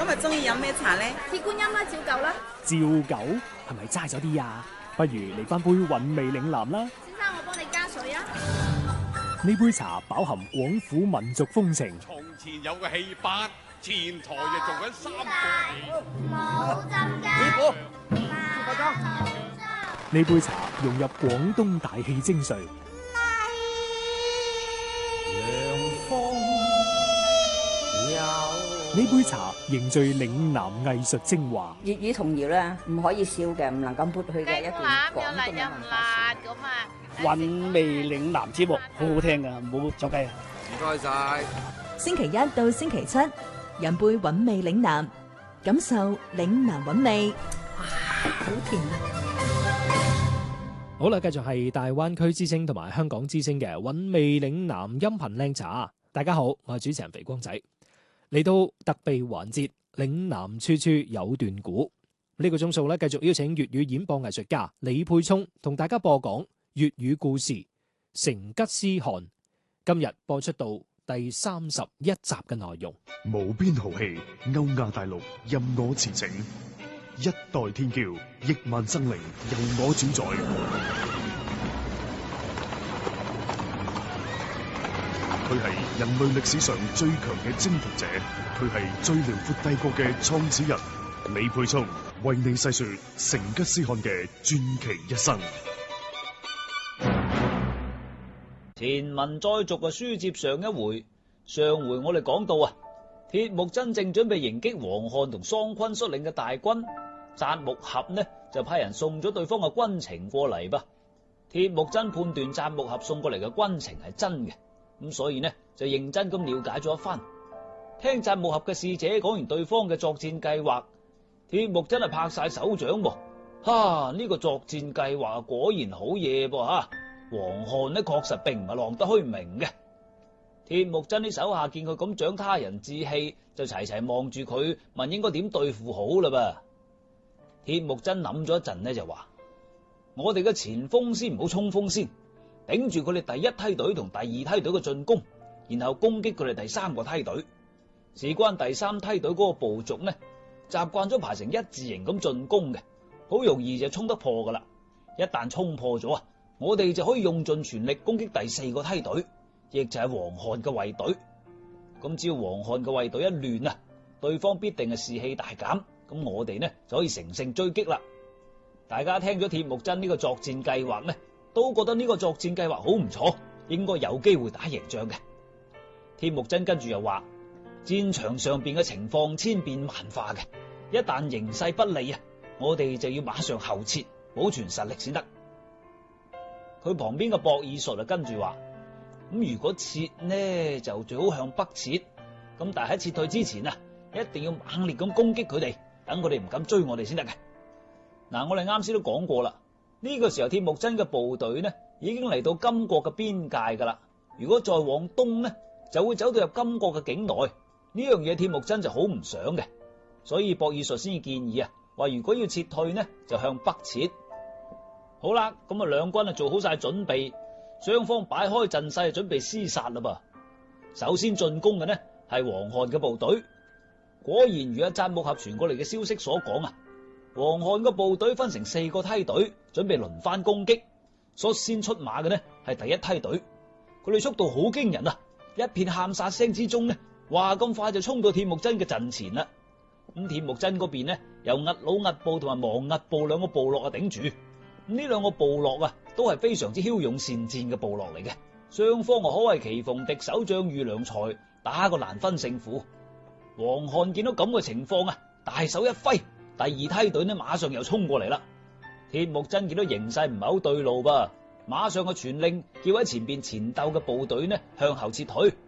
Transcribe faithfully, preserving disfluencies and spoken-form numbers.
日中意飲咩茶呢？ 鐵觀音啦，照舊啦。 照舊係咪齋咗啲啊？不如嚟翻杯韻味嶺南啦。 先生，我幫你加水啊。 呢杯茶飽含廣府民族風情。 從前有個戲班，前台就做緊三個冇浸雞。 師傅， 呢杯茶融入廣東大氣精髓。呢杯茶凝聚嶺南藝術精華。 粵語童謠咧，唔可以少嘅，唔能夠抹去嘅一段廣東嘅文化。 韻味嶺南節目好好聽噶，唔好錯雞啊！ 唔該晒。 星期一到星期七，飲杯韻味嶺南，感受嶺南韻味。哇，好甜啊！ 好啦，繼續係大灣區之聲同埋香港之聲嘅韻味嶺南音頻靚茶。大家好，我係主持人肥光仔。嚟到特備環節，嶺南處處有段古。呢、這個鐘數咧，繼續邀請粵語演播藝術家李沛聰同大家播講粵語故事《成吉思汗》。今日播出到第三十一集嘅內容。 無邊豪氣，歐亞大陸任我馳騁，一代天驕，億萬生靈由我主宰。佢係人類歷史上最強嘅征服者，佢係最遼闊帝國嘅創始人。李沛聰為你細說成吉思汗嘅傳奇一生。 前文再續嘅書接上一回，上回我哋講到啊，鐵木真正準備迎擊王翰同桑昆率領嘅大軍，札木合呢就派人送咗對方嘅軍情過嚟噃。鐵木真判斷札木合送過嚟嘅軍情係真嘅。咁所以呢就認真咁了解咗一番，聽札木合嘅使者講完對方嘅作戰計劃，鐵木真係拍晒手掌噃，哈！呢個作戰計劃果然好嘢噃吓，王翰呢確實並唔係浪得虛名嘅。鐵木真啲手下見佢咁長他人志氣，就齊齊望住佢問應該點對付好啦噃。鐵木真諗咗一陣呢就話：我哋嘅前鋒先唔好衝鋒先。頂住佢哋第一梯隊同第二梯隊嘅進攻，然後攻擊佢哋第三個梯隊。事關第三梯隊嗰個部族呢，習慣咗排成一字形咁進攻嘅，好容易就衝得破噶啦。一旦衝破咗啊，我哋就可以用盡全力攻擊第四個梯隊，亦就係王翰嘅衛隊。咁只要王翰嘅衛隊一亂啊，對方必定係士氣大減，咁我哋呢就可以乘勝追擊啦。大家聽咗鐵木真呢個作戰計劃呢，都覺得呢個作戰計劃好唔錯，應該有機會打贏仗嘅。鐵木真跟住又話：戰場上邊嘅情況千變萬化嘅，一旦形勢不利啊，我哋就要馬上後撤，保存實力先得。佢旁邊嘅博爾術就跟住話：咁如果撤呢，就最好向北撤。咁但係喺撤退之前啊，一定要猛烈咁攻擊佢哋，等佢哋唔敢追我哋先得嘅。嗱，我哋啱先都講過啦。呢個時候鐵木真嘅部隊呢已經嚟到金國嘅邊界噶啦，如果再往東呢就會走到入金國嘅境內，呢樣嘢鐵木真就好唔想嘅，所以博爾術先至建議啊，話如果要撤退呢就向北撤。好啦，咁啊兩軍啊做好晒準備，雙方擺開陣勢準備廝殺啦噃。首先進攻嘅呢係王翰嘅部隊，果然如阿札木合傳過嚟嘅消息所講啊，王翰嘅部隊分成四個梯隊，準備輪番攻擊。率先出馬嘅呢係第一梯隊，佢哋速度好驚人啊！一片喊殺聲之中呢，話咁快就衝到鐵木真嘅陣前啦。咁鐵木真嗰邊呢，由壓魯壓部同埋亡壓部兩個部落啊頂住。咁呢兩個部落啊，都係非常之驍勇善戰嘅部落嚟嘅，雙方啊可謂棋逢敵手，將遇良才，打個難分勝負。王翰見到咁嘅情況啊，大手一揮，第二梯隊呢馬上又衝過嚟啦。鐵木真見到形勢唔係好對路噃，馬上嘅傳令叫喺前邊前鬥嘅部隊呢向後撤退。